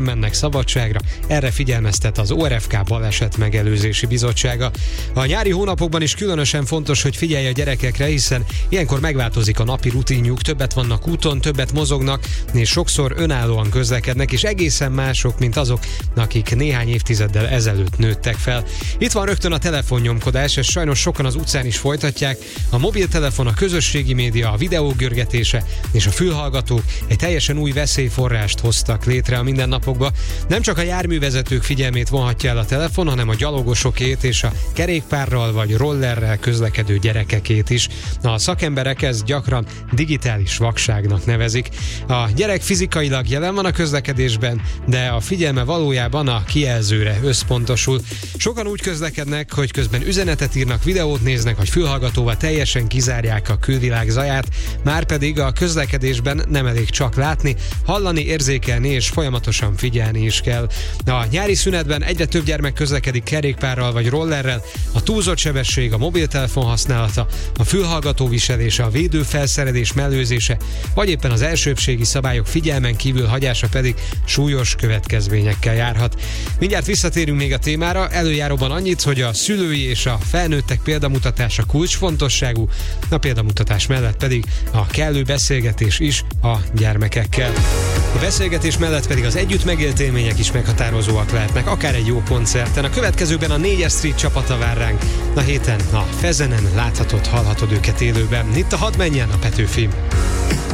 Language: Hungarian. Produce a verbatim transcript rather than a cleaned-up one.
mennek szabadságra, erre figyelmeztet az o er ef ká Baleset Megelőzési Bizottsága. A nyári hónapokban is különösen fontos, hogy figyelj a gyerekekre, hiszen ilyenkor megváltozik a napi rutinjuk, többet vannak úton, többet mozognak, és sokszor önállóan közlekednek, és egészen mások, mint azok, akik néhány évtizeddel ezelőtt nőttek fel. Itt van rögtön a telefonnyomkodás, és sajnos sokan az utcán is folytatják. A mobiltelefon, a közösségi média, a videók görgetése és a fülhallgatók egy teljesen új veszélyforrást hoztak létre a mindennapokba. Nem csak a járművezetők figyelmét vonhatja el a telefon, hanem a gyalogosokét és a kerékpárral vagy rollerrel közlekedő gyerekekét is. A szakemberek ezt gyakran digitális vakságnak nevezik. A gyerek fizikailag jelen van a közlekedésben, de a figyelme valójában a kijelzőre összpontosul. Sokan úgy közlekednek, hogy közben üzenetet írnak, videót néznek, vagy fülhallgatóval teljesen kizárják a külvilág zaját, márpedig a közlekedésben nem elég csak látni, hallani, érzékelni és folyamatosan figyelni is kell. A nyári szünetben egyre több gyermek közlekedik kerékpárral vagy rollerrel, a túlzott sebesség, a mobiltelefon használata, a fülhallgató viselése, a védőfelszerelés mellőzése, vagy éppen az elsőbbségi szabályok figyelmen kívül hagyása pedig súlyos következményekkel járhat. Mindjárt visszatérünk még a témára, előjáróban annyit, hogy a szülői és a felnőttek példamutatása kulcsfontosságú, a példamutatás mellett pedig a kellő beszélgetés is a gyermekekkel. A beszélgetés mellett pedig az együtt megélt élmények is meghatározóak lehetnek, akár egy jó koncerten. A következőben a négyes Street csapata vár ránk. A héten a Fezenen láthatod, hallhatod őket élőben. Itt a Hadd menjen a Petőfi.